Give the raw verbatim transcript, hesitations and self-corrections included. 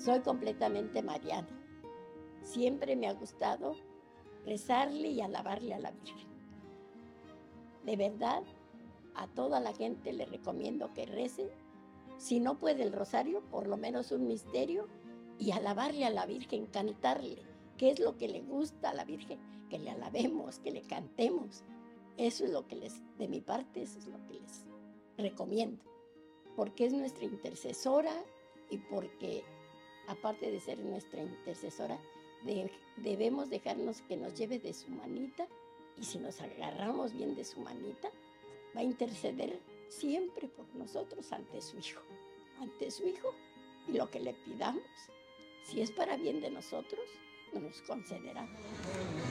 Soy completamente mariana. Siempre me ha gustado rezarle y alabarle a la Virgen. De verdad, a toda la gente le recomiendo que rece, si no puede el rosario, por lo menos un misterio, y alabarle a la Virgen, cantarle. ¿Qué es lo que le gusta a la Virgen? Que le alabemos, que le cantemos. Eso es lo que les, de mi parte, eso es lo que les recomiendo. Porque es nuestra intercesora y porque, aparte de ser nuestra intercesora, de, debemos dejarnos que nos lleve de su manita, y si nos agarramos bien de su manita, va a interceder siempre por nosotros ante su Hijo, ante su Hijo, y lo que le pidamos, si es para bien de nosotros, nos concederá.